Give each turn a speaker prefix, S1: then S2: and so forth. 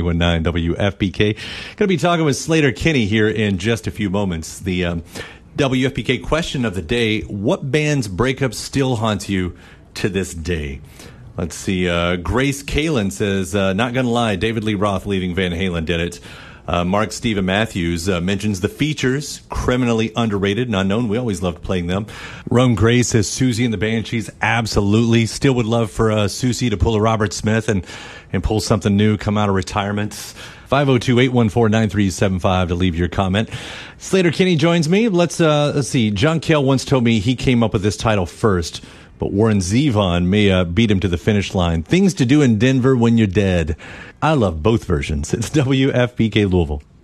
S1: 919 WFPK. Going to be talking with Slater Kinney here in just a few moments. The WFPK question of the day: what band's breakup still haunts you to this day? Let's see. Grace Kalin says, not going to lie, David Lee Roth leaving Van Halen did it. Mark Steven Matthews mentions The Features, criminally underrated and unknown. We always loved playing them. Rome Gray says Susie and the Banshees, absolutely. Still would love for Susie to pull a Robert Smith and pull something new, come out of retirement. 502-814-9375 to leave your comment. Slater Kinney joins me. Let's see. John Cale once told me he came up with this title first, but Warren Zevon may beat him to the finish line. Things to do in Denver when you're dead. I love both versions. It's WFPK Louisville.